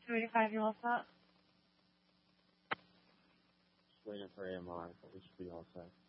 285, you all set? Just waiting for AMR, but we should be all set.